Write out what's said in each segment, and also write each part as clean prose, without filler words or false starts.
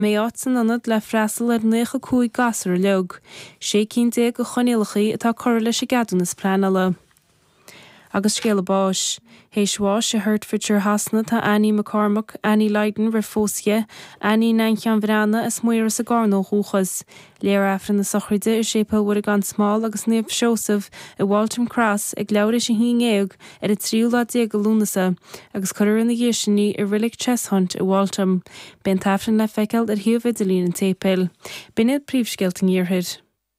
Mé áit an anad le freastal ar 9 gasar leog, sé cínte go chonéalachaí atá cor leis gadúnas plánala. Agus scéal báis, héisháis a Hertfordshire hasna tá Annie McCormack, Annie Leiden Fósige, Annie Nanchian Vrana is muir sa garno húchas. Léir afran na sochraide is sépal war a gan smáil agus níomh seosah i Waltham Cross ag leabhar is híngéag ar a tríúla déag lúnasa agus chuir na ggéisiní i Rillick Chess Hunt i Waltham. Ben tafran le feiceil ar hiomh Idalín an tépil. Binad príomhsceilt an ghearthaid.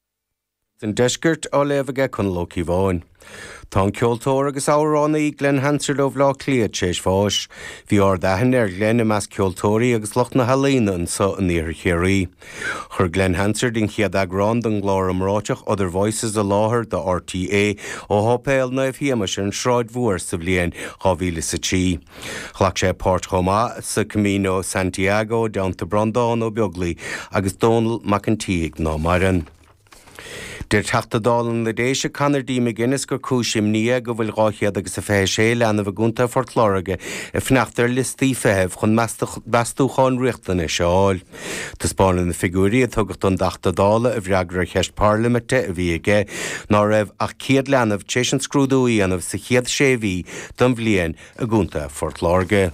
Den deisgurt á léfaige chun Loki bháin. Tá ceoltóir agus árána í Glen Hansard ó bhlá clíad séis fáis. Bhí dahan ar Glen i meas ceoltóirí agus loch na Halína an sa an níor chéirí. Chur Glen Hansard in chiad agrán don glár amráteach Other Voices a láthair de RTA ó hópéil na bhíamas an sráid mhuar sa bbliain chábhíle sa tí. Chhlaach sé Port Chomá sa Camino Santiago downta Brandán ó Beaglí agus Donald McEntee ná maran. Dir teachtadálan le déise Conardí McGuinness gur cúisim nia go bhfuil ráchiad agus a fé sé leanana bhgúnta fortláige I fneachtar listí feheh chun beastúcháin riachtainna seáil. Tá spáin na figúí a tugacht an dachtadála a bhreagra cheist parlamente a bhí aige ná raibh ach ciad leanamh tééis an scrúdúí anmh sa chiad séhí don bhliain a gúnta fortláige.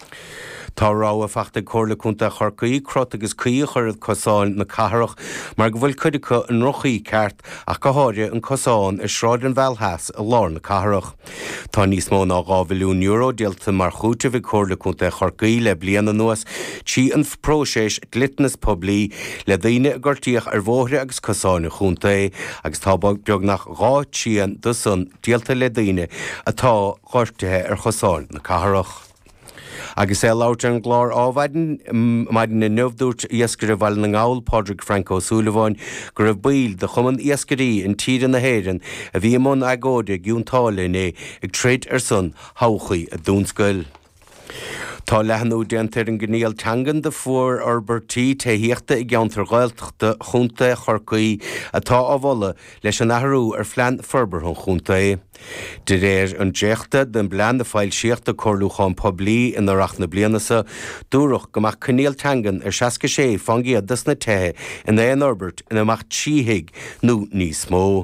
Tá rá a fachta cóirla chunta chorcaí crot agus cuí chuirad cosáin na cathrach mar go bhfuil cuidicha an rochaí ceart ach go háire an cosáin is sráid an bhealthas a lár na cathrach. Tá níos mó ná €2 billiún déalta mar chúte bhí cóirla chunta chorcaí le bliana nuas tí an próséis glitnas poblí le daine a gortíoch ar bhóthre agus cosáin na chunta agus tá beag nach rá tían dusan déalta le daine atá gortithe ar cosáin na cathrach. Agus láirt an glár ábhaidin maidin na nuamhdúirt iascaire bhil na ngáil Padraig Franco Súleháin gur raibh bail de chuman iascarí in tír na héireann a bhí món agóide giúntála é ag tréad ar son háchaí a dúnscoil. Tá lehanú déantar an gníal teangan de fuór Albertí te híochta I gceantar ghilteachta chunta chorcaí atá á bhla leis an athrú ar phlean Ferber an chunta é. De réir an déachta den blean na fáil síochta corlúcháin poblí in arach na blianasa dúrach gomach cníal teangan ar 66 fangiad dus na tethe in éon Albert in amach tíhiig nó níos mó.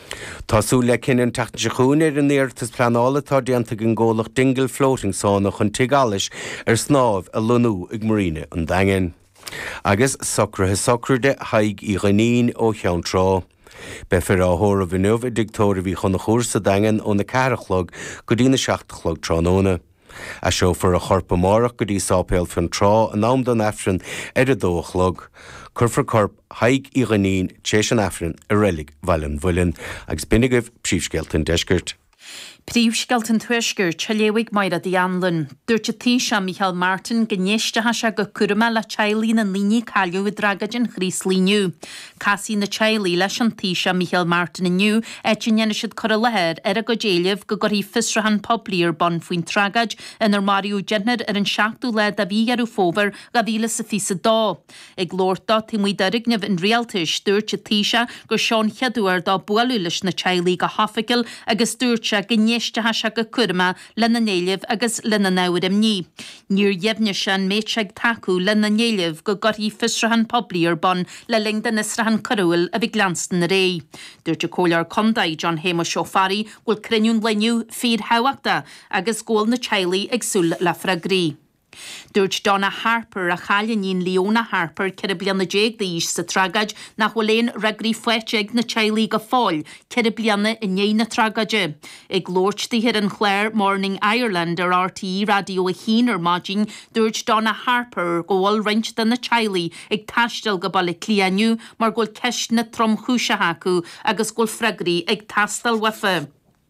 Tású le cinan teachtaisiún ar an éirtas planála tá déanta an ggólach dingle floating sána chun tigáis ar snámh a lunú ag maríne an daingin. Agus socrathe socrúde haig I ghanín ó cheantrá. Befir áthóra bhínuh I dictóra bhí chun na chóir sa daingin ó na carachlog go dtí na seachtalog tróna. A seo for a chorpa mórach go dtí sápéil fan trá an nám don efran ar a dóchlog. Curfar corp haig I ghanín tééis an efran a rélig bhailan bhuilean agus binigah príomhsceilt an deisgurt. Príomhsceilt an tuaisgur teléigh mair a dhéanlann. Dúirte tíise Michael Martin gnéistethe se go curma le teilín an líní caiú I dragad an chrís líniu. Casí na teilí leis an tíise Michael Martin iniu éitinne siad chur a lehéir ar a go déalah go gurí fisrahan poblíir bon faoin tragad inar Mariú Jenner ar an 7ú le a bhí arú fóver ga bhíle sa fisa dá. Ag glórta tí mui darigneh in réaltais dúirte tíise go seán cheadúar dá bualú leis na teilí go hafaigil agus dúirte gnéistethe se go curma le na néileh agus le na náirim ní. Níor dhéimne sin méidseag taú le na néileh go gurí fisrahan poblíir bon le ling den israhan carúil a bhí glanstan na ré. Dúirte cóilear condaid John Héma Seofarí bhfuil criniún leniu fír haachta agus ggóil na teilí ag súl le fragrí. Dúirt Donna Harper a chalanín Leona Harper ceir blianna déag díos sa tragad nach bhfuil ragrí foiiteag na teilí go fáil ceir blianna in éana tragaide. Ag glóirtíhir an chléir Morning Ireland ar RTE radio a hín ar mágin dúirt Donna Harper go bhfuil rint den na teilí ag taistil go balla clíaniu mar ghfuil ceist na tromchúise acu agus ghfuil fragrí ag tastal wefa.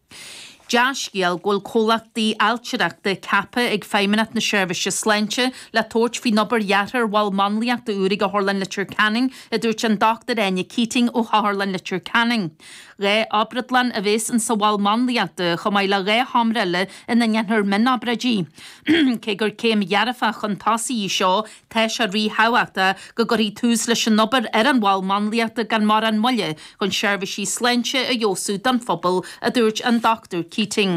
Jaasgiel ghfuil cólachtaí altsireachta cappa ag féimeanat na seirbhíse sláinte le tóirt fhí nobar dheartar bháil manliaachta úraigh a Harlan Litcher Canning a dúirt an Dr. Enya Keating ó Harlan Litcher Canning. Ré Abradlan a bhés an sa bháil manliaachta chomai le ré hamreile ina ngeanthar min abradí. Cé gur céim dhearfa chun tasaí seo teis a rí haachta go gurí tús leis an nobar ar an bháil manliaachta gan mar an mulle chun seirbhísí sláinte a dheosú don phobal a dúirt an Dr. Keating.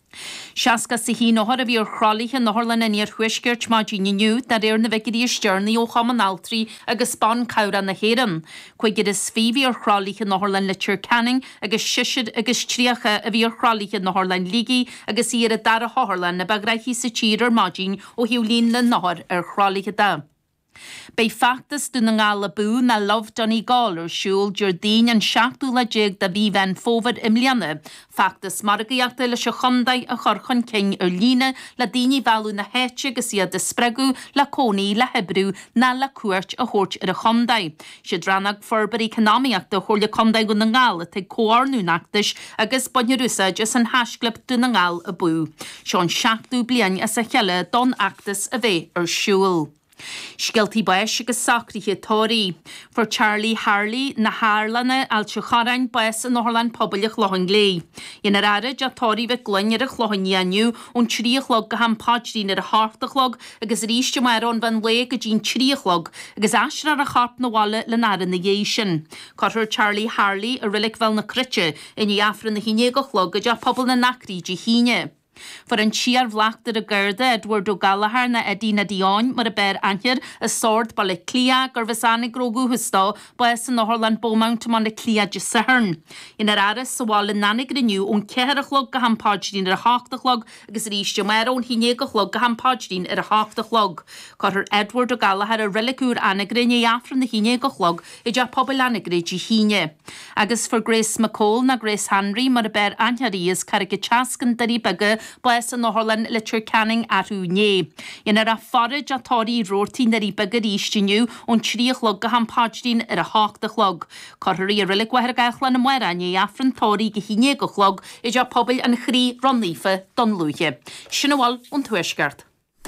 Seasca sa hí nóhar a bhí ar chrálaithe nóharlan in ar chuisgeirt má dínniu na réir na bheicirí stearnaí ó chaman altrí agus spán cabra na héan. Chuig is fihí ar chrálaithe nóharlan le Tír Canning agus siisiid agus tríocha a bhí ar chrálaithe nóharlan lígi agus iad a dar a háharlan na bagraithí sa tír ar mádín ó hiúlín le nóhar ar chrálaithe da. Bei factus duna ngála bú na love Johnny Gall ar siúl Jordín an seachtú le déag da bhí ven fófad imlianna. Factus margaíachta le se chondaid a chorchan cin ar lína le daoine bhealú na héite agus iad de spregu le cónaí le hebrú na le cuairt a thuirt ar a chondaid. Si drannag forbarí canamiachta chóir le condaid go na ngála te cóarnú nachtas agus bonnerusa just an hasclip duna ngál a bú. Sean seachtú blian as a cheile don actas a bheith ar siúl. Sgeltí bais agus sacrithe tóí. For Charlie Harley na Harlanna alse charain bais an Norland poblach lohan lé. In ar arid a tóí bheith glunnear a chlohannianiu ón tríochlog go han pádín ar a hartachlog agus ríiste mar an van le go dín tríochlog agus asra a charp na walla le naran na géisian. Cothir Charlie Harley a rilik fel na critche in i afran na hínéagochlog go ja pobl na nacrídi híne. For an siar vlaachtar a gurda Edward O'Gallagher na Edina Dion mar a ber anhir a sword ba le clia gur visanig grogu hustá ba es an Norland Beaumont man le clia gisahern. In ar aris sa wal in nanig renew on ceharachlog go hampáidín ar a háchtachlog agus ríiste mar ón hínéagachlog go hampáidín ar a háchtachlog. Cothir Edward O'Gallagher a rilicúr anagrinne afran na hínéagachlog i ja pobl anagrid híne. Agus for Grace McCall na Grace Henry mar a ber anharías carigachascan darí bega Blas an Norland le Tír Canning atú né. In ar a farid a tóí róirtí na rí bagad ístiniu ón tríochlog go hampáidín ar a háchtachlog. Cothir a rilig wahar gaithlan na muire né afran tóí go hínéagachlog i ja pobl an chrí ronlífa don lúthe. Sinnahil ón tuaisgart.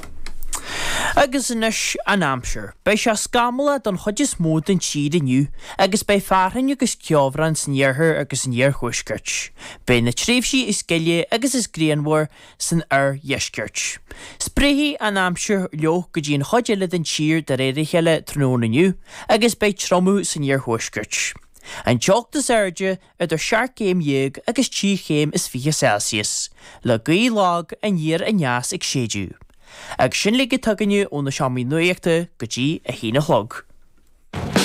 Agus inis an Amsir, bei se scamala don chodis mód an siad aniu, agus bei farhan agus ceobhran san dhearthar agus an dhearchuisgurt. Bei na tréimhsí is geile agus is gréanmhór san dheisgurt. Spréhí an Amsir leo go dtíon chodeile den tír de réidir cheile tróna aniu, agus bei tromú san dhearchuisgurt. An teachtas airde idir 7 céim dhéag agus 10 céim is 4 Celsius, le gaí lág an dhear a neas ag séidiú. Ag sin le go tuganniu ó na seamí nuíochta go dtí a hína chlog.